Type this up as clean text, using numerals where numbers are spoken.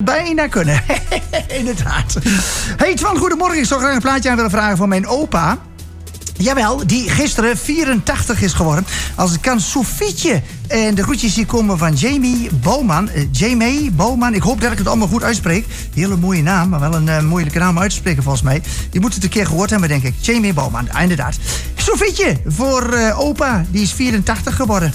zou bijna kunnen. Inderdaad. Hey Twan, goedemorgen. Ik zou graag een plaatje aan willen vragen voor mijn opa. Jawel, die gisteren 84 is geworden. Als het kan, Sofietje. En de groetjes die komen van Jamie Bouwman. Jamie Bouwman, ik hoop dat ik het allemaal goed uitspreek. Hele mooie naam, maar wel een moeilijke naam uit te spreken volgens mij. Je moet het een keer gehoord hebben, denk ik. Jamie Bouwman, inderdaad. Sofietje, voor opa, die is 84 geworden.